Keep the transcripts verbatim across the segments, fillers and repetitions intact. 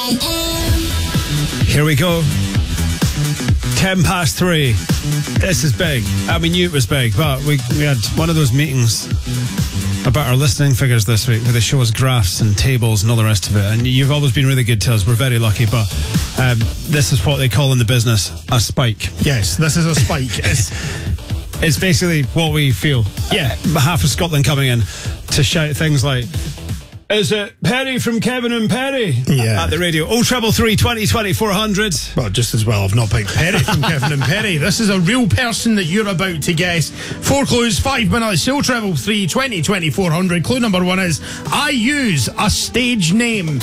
I am. Here we go. Ten past three. This is big. Uh, we knew it was big, but we, we had one of those meetings about our listening figures this week where they show us graphs and tables and all the rest of it. And you've always been really good to us. We're very lucky, but um, this is what they call in the business a spike. Yes, this is a spike. It's, it's basically what we feel. Yeah. Uh, half of Scotland coming in to shout things like, is it Perry from Kevin and Perry? Yeah. At the radio. Oh, treble three, twenty, twenty, four hundred. Well, just as well I've not picked Perry from Kevin and Perry. This is a real person that you're about to guess. Four clues, five minutes. Oh, treble three, twenty, twenty, four hundred. Clue number one is, I use a stage name.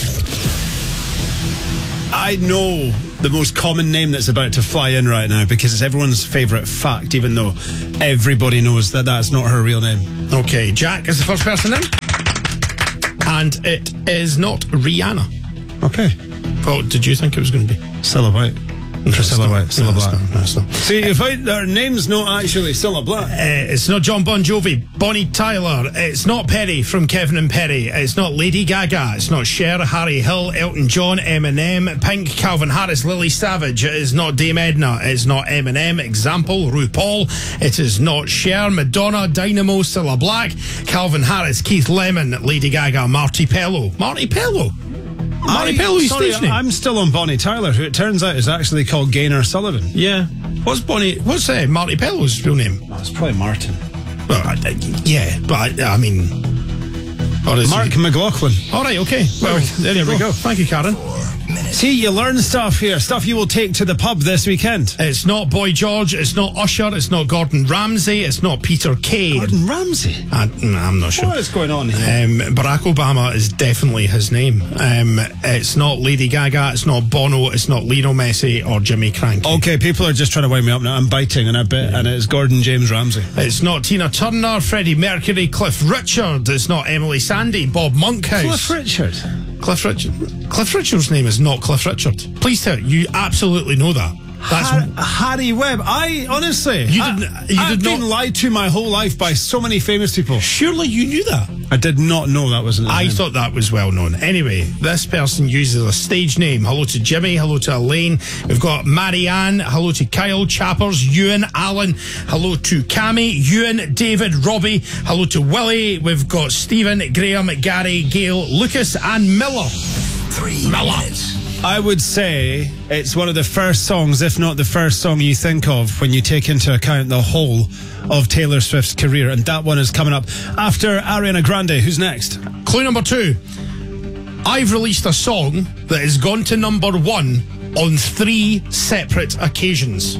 I know the most common name that's about to fly in right now because it's everyone's favourite fact, even though everybody knows that that's not her real name. Okay, Jack is the first person in. And it is not Rihanna. Okay. What did you think it was going to be? Cilla White. Priscilla White. Cilla no, Black. It's not, no, it's not. See, if I, their name's not actually Cilla Black. Uh, it's not John Bon Jovi, Bonnie Tyler. It's not Perry from Kevin and Perry. It's not Lady Gaga. It's not Cher, Harry Hill, Elton John, Eminem, Pink, Calvin Harris, Lily Savage. It is not Dame Edna. It's not Eminem. Example, RuPaul. It is not Cher, Madonna, Dynamo, Cilla Black, Calvin Harris, Keith Lemon, Lady Gaga, Marty Pello. Marty Pello? Marty Pello's sorry, stage name. I'm still on Bonnie Tyler, who it turns out is actually called Gaynor Sullivan. Yeah. What's Bonnie? What's uh, Marty Pello's real name? Oh, it's probably Martin. Well, I, I, yeah, but I, I mean, or is Mark he? McLaughlin. All right, okay. Well, there, there we we go. go. Thank you, Karen. See, you learn stuff here, stuff you will take to the pub this weekend. It's not Boy George. It's not Usher. It's not Gordon Ramsay. It's not Peter Kay. Gordon Ramsay? I, I'm not sure. What is going on here? Um, Barack Obama is definitely his name. Um, it's not Lady Gaga. It's not Bono. It's not Lionel Messi or Jimmy Cranky. Okay, people are just trying to wind me up now. I'm biting in a bit, yeah. And it's Gordon James Ramsay. It's not Tina Turner, Freddie Mercury, Cliff Richard. It's not Emily Sandy, Bob Monkhouse. Cliff Richard? Cliff Richard. Cliff Richard's name is not Cliff Richard. Please tell you, you absolutely know that. That's Har- Harry Webb. I honestly, you I, didn't. You I've did been not lied to my whole life by so many famous people. Surely you knew that. I did not know that wasn't. I name. thought that was well known. Anyway, this person uses a stage name. Hello to Jimmy. Hello to Elaine. We've got Marianne. Hello to Kyle Chappers. Ewan, Alan. Hello to Cammy. Ewan, David, Robbie. Hello to Willie. We've got Stephen, Graham, Gary, Gail, Lucas, and Miller. Three Miller. minutes. I would say it's one of the first songs, if not the first song you think of when you take into account the whole of Taylor Swift's career. And that one is coming up after Ariana Grande. Who's next? Clue number two. I've released a song that has gone to number one on three separate occasions.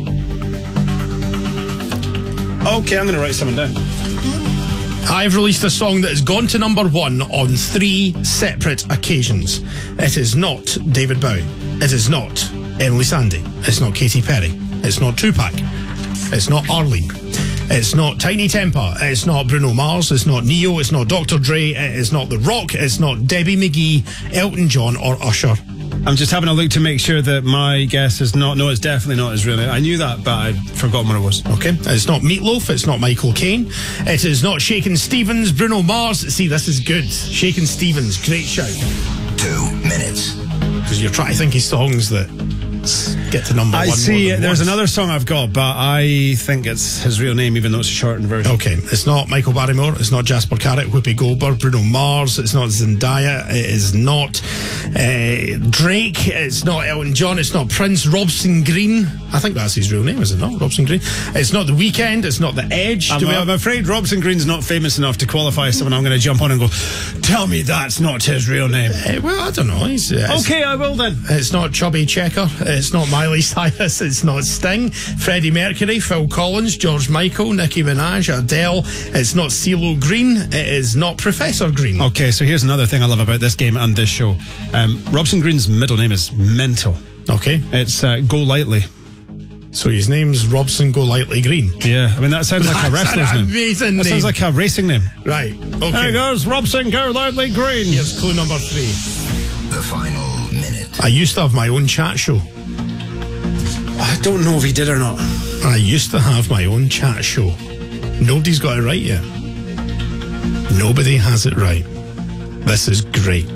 Okay, I'm going to write something down. I've released a song that has gone to number one on three separate occasions. It is not David Bowie. It is not Emily Sandy. It's not Katy Perry. It's not Tupac. It's not Arlene. It's not Tiny Temper. It's not Bruno Mars. It's not Neo. It's not Doctor Dre. It is not The Rock. It's not Debbie McGee, Elton John, or Usher. I'm just having a look to make sure that my guess is not. No, it's definitely not his real name. I knew that, but I'd forgotten what it was. Okay. It's not Meatloaf. It's not Michael Caine. It is not Shakin' Stevens, Bruno Mars. See, this is good. Shakin' Stevens, great shout. Two minutes. Because you're trying to think of songs that get to number I one. see. more than There's once. another song I've got, but I think it's his real name, even though it's a shortened version. Okay, it's not Michael Barrymore. It's not Jasper Carrott, Whoopi Goldberg, Bruno Mars. It's not Zendaya. It is not uh, Drake. It's not Elton John. It's not Prince. Robson Green. I think that's his real name, is it not? Robson Green. It's not The Weeknd. It's not The Edge. I'm, Do we I'm have- afraid Robson Green's not famous enough to qualify as someone I'm going to jump on and go, tell me that's not his real name. Uh, well, I don't know. He's, uh, Okay, I will then. It's not Chubby Checker. It's not Miley Cyrus. It's not Sting. Freddie Mercury, Phil Collins, George Michael, Nicki Minaj, Adele. It's not CeeLo Green. It is not Professor Green. Okay, so here's another thing I love about this game and this show. Um, Robson Green's middle name is Mental. Okay. It's uh, Go Lightly. So his name's Robson Go Lightly Green. Yeah, I mean, that sounds like a That's wrestler's an name. amazing That name. sounds like a racing name. Right. Okay. There goes Robson Go Lightly Green. Here's clue number three. The final minute. I used to have my own chat show. I don't know if he did or not. I used to have my own chat show. Nobody's got it right yet. Nobody has it right. This is great.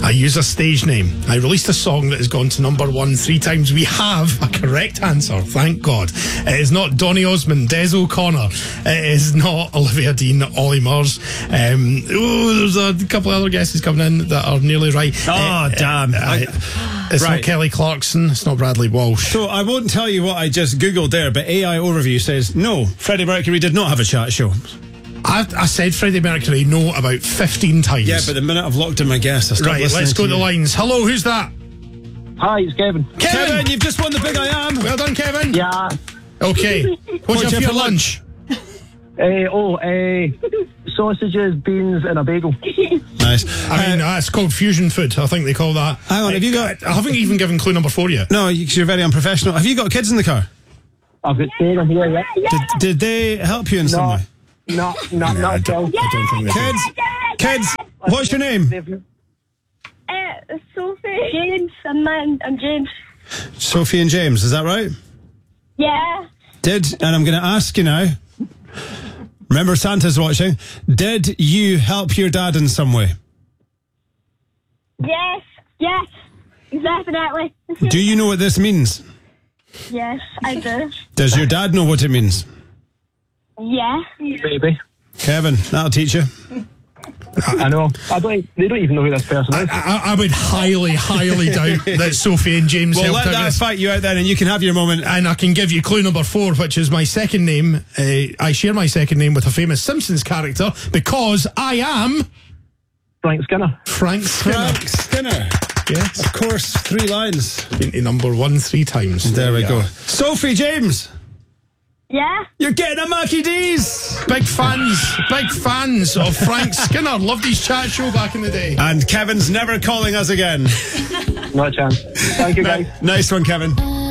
I use a stage name. I released a song that has gone to number one three times. We have a correct answer, thank God. It is not Donny Osmond, Des O'Connor. It is not Olivia Dean, Ollie Murs. Um, oh, there's a couple of other guesses coming in that are nearly right. Oh, Uh, damn. uh, I- it's right. not Kelly Clarkson. It's not Bradley Walsh. So I won't tell you what I just Googled there, but A I Overview says, no, Freddie Mercury did not have a chat show. I, I said Freddie Mercury no about fifteen times. Yeah, but the minute I've locked in my guess, I stopped right, listening let's go to to the you. lines. Hello, who's that? Hi, it's Kevin. Kevin! Kevin, you've just won the Big I Am. Well done, Kevin. Yeah. Okay. What'd you have for your lunch? Uh, oh, uh, sausages, beans, and a bagel. Nice. I mean, Uh, that's called fusion food. I think they call that. hang on, have you got... I haven't even given clue number four yet. No, you- you're very unprofessional. Have you got kids in the car? I've got Sarah here, yeah. Did, did they help you in some No, way? no, no, I not at all. don't, I don't think they do. Kids, kids, what's your name? They've- Uh, Sophie. James. And mine. I'm James. Sophie and James, is that right? Yeah. Did, and I'm going to ask you now, remember Santa's watching, did you help your dad in some way? Yes. Yes. Definitely. Do you know what this means? Yes, I do. Does your dad know what it means? Yeah. Baby. Kevin, that'll teach you. I know. I don't. They don't even know who this person is. I, I would highly, highly doubt that Sophie and James Well, helped let out that this. fight you out then, and you can have your moment. And I can give you clue number four, which is my second name. Uh, I share my second name with a famous Simpsons character because I am Frank Skinner. Frank Skinner. Frank Skinner. Yes. Of course, three lines. Been to number one three times. There we you go. are. Sophie, James, Yeah. you're getting a Mackie D's. Big fans, big fans of Frank Skinner. Loved his chat show back in the day. And Kevin's never calling us again. Not a chance. Thank you, guys. Nice one, Kevin.